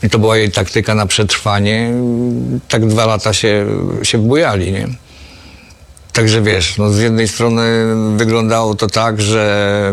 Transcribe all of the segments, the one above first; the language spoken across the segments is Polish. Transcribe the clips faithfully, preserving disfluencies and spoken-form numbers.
I to była jej taktyka na przetrwanie. Tak dwa lata się, się bujali, nie? Także wiesz, no z jednej strony wyglądało to tak, że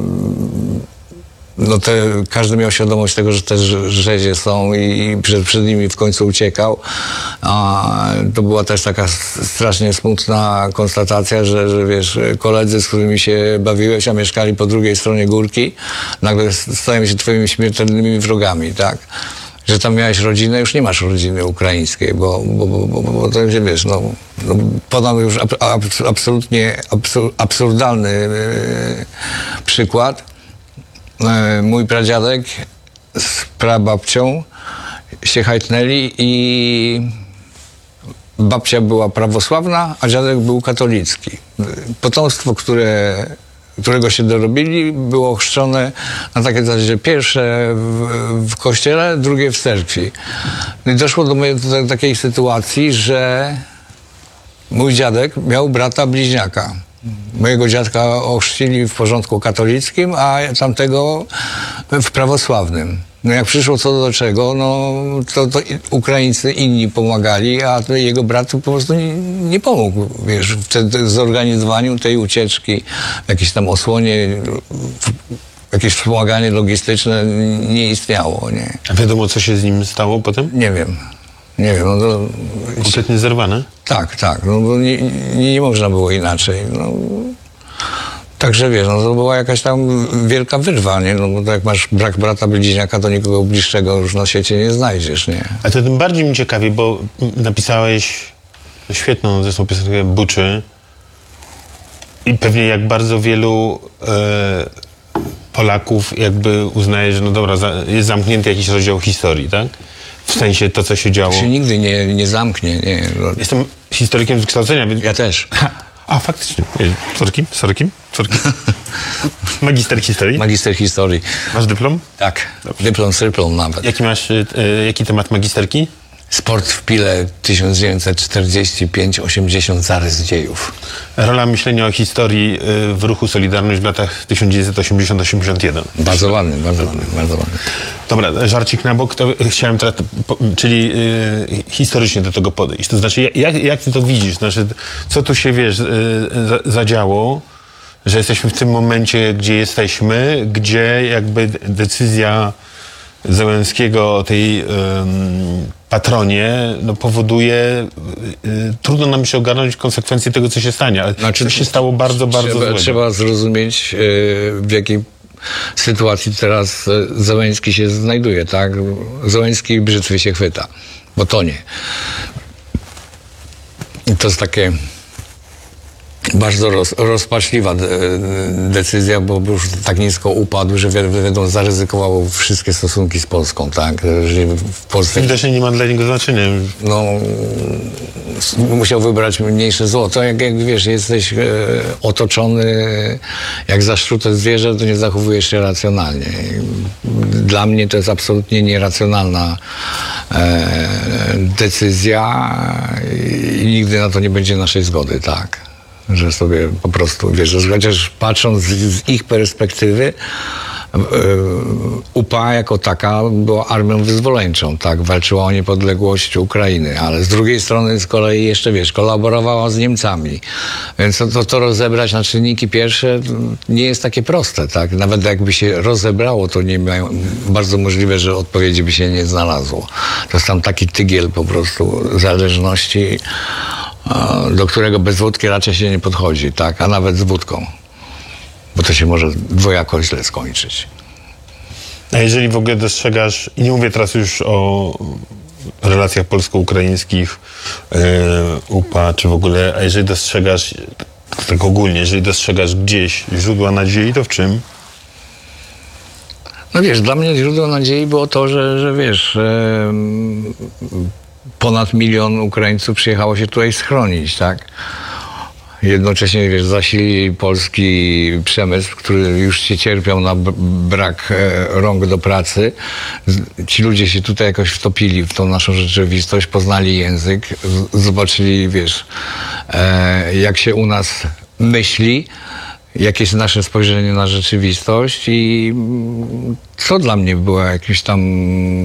no te, każdy miał świadomość tego, że te rzezie są i przed, przed nimi w końcu uciekał. A to była też taka strasznie smutna konstatacja, że, że wiesz, koledzy, z którymi się bawiłeś, a mieszkali po drugiej stronie górki, nagle stają się twoimi śmiertelnymi wrogami, tak? Że tam miałeś rodzinę, już nie masz rodziny ukraińskiej, bo, bo, bo, bo, bo to się, wiesz, no, no podam już ab, ab, absolutnie absur, absurdalny e, przykład. E, mój pradziadek z prababcią się hajtnęli i babcia była prawosławna, a dziadek był katolicki. Potomstwo, które którego się dorobili, było chrzczone na takiej zasadzie pierwsze w, w kościele, drugie w cerkwi. No i doszło do, mojej, do takiej sytuacji, że mój dziadek miał brata bliźniaka. Mojego dziadka ochrzcili w porządku katolickim, a tamtego w prawosławnym. No jak przyszło co do czego, no to, to Ukraińcy inni pomagali, a jego brat po prostu nie, nie pomógł, wiesz, w, te, w zorganizowaniu tej ucieczki, jakieś tam osłonie, jakieś wspomaganie logistyczne nie istniało, nie. A wiadomo, co się z nim stało potem? Nie wiem. Nie wiem, no to... Kompletnie zerwane? Tak, tak, no bo nie, nie, nie można było inaczej, no. Także wiesz, no to była jakaś tam wielka wyrwa, nie? No bo to jak masz brak brata bliźniaka, to nikogo bliższego już na świecie nie znajdziesz, nie? A to tym bardziej mi ciekawi, bo napisałeś świetną zresztą piosenkę Buczy i pewnie jak bardzo wielu e, Polaków jakby uznaje, że no dobra, za, jest zamknięty jakiś rozdział historii, tak? W sensie to, co się działo. To się nigdy nie, nie zamknie, nie. Jestem historykiem z wykształcenia, więc... Ja też. A, faktycznie. Sorki? Sorki? Sorki? Magister historii? Magister historii. Masz dyplom? Tak. Dobrze. Dyplom, syplom nawet. Jaki masz, y, jaki temat magisterki? Sport w Pile tysiąc dziewięćset czterdzieści pięć osiemdziesiąt zarys dziejów. Rola myślenia o historii y, w ruchu Solidarność w latach tysiąc dziewięćset osiemdziesiąt do osiemdziesiąt jeden. Bardzo ładny, bardzo ładny, bardzo ładny. Dobra, żarcik na bok, to chciałem teraz, po, czyli y, historycznie do tego podejść. To znaczy, jak, jak ty to widzisz? Znaczy, co tu się, wiesz, y, za, zadziało, że jesteśmy w tym momencie, gdzie jesteśmy, gdzie jakby decyzja Zełenskiego o tej ym, patronie no, powoduje, y, y, trudno nam się ogarnąć konsekwencje tego, co się stanie, ale znaczy, to się stało bardzo, bardzo trzeba, złego. Trzeba zrozumieć, y, w jakiej sytuacji teraz Zełenski się znajduje, tak? Zełenski brzytwy się chwyta, bo tonie. I to jest takie bardzo roz, rozpaczliwa de, decyzja, bo już tak nisko upadł, że wiadomo, zaryzykowało wszystkie stosunki z Polską, tak? Że w Polsce... Widocznie nie ma dla niego znaczenia. No, musiał wybrać mniejsze zło. To jak, jak wiesz, jesteś e, otoczony jak zaszczute zwierzę, to nie zachowujesz się racjonalnie. Dla mnie to jest absolutnie nieracjonalna e, decyzja i nigdy na to nie będzie naszej zgody, tak? Że sobie po prostu, wiesz, że chociaż patrząc z, z ich perspektywy, yy, U P A jako taka była armią wyzwoleńczą, tak, walczyła o niepodległość Ukrainy, ale z drugiej strony z kolei jeszcze, wiesz, kolaborowała z Niemcami, więc to, to, to rozebrać na czynniki pierwsze nie jest takie proste, tak, nawet jakby się rozebrało, to nie mają, bardzo możliwe, że odpowiedzi by się nie znalazło. To jest tam taki tygiel po prostu zależności, do którego bez wódki raczej się nie podchodzi, tak? A nawet z wódką. Bo to się może dwojako źle skończyć. A jeżeli w ogóle dostrzegasz, i nie mówię teraz już o relacjach polsko-ukraińskich, yy, U P A, czy w ogóle, a jeżeli dostrzegasz, tak ogólnie, jeżeli dostrzegasz gdzieś źródła nadziei, to w czym? No wiesz, dla mnie źródło nadziei było to, że, że wiesz... Yy, ponad milion Ukraińców przyjechało się tutaj schronić, tak? Jednocześnie, wiesz, zasilili polski przemysł, który już się cierpiał na brak e, rąk do pracy. Ci ludzie się tutaj jakoś wtopili w tą naszą rzeczywistość, poznali język, z, zobaczyli, wiesz, e, jak się u nas myśli, jakie jest nasze spojrzenie na rzeczywistość i co dla mnie było jakimś tam